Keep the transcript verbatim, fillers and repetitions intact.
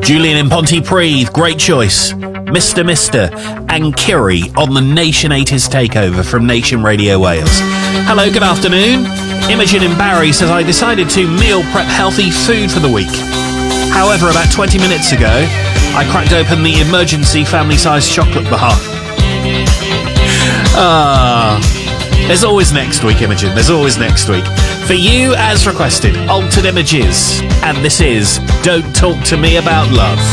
Julian in Pontypridd, great choice. Mister Mister and Kiri on the Nation eighties takeover from Nation Radio Wales. Hello, good afternoon. Imogen in Barry says, I decided to meal prep healthy food for the week. However, about twenty minutes ago, I cracked open the emergency family-sized chocolate bar. Ah, there's always next week, Imogen. There's always next week. For you, as requested, Altered Images. And this is Don't Talk to Me About Love.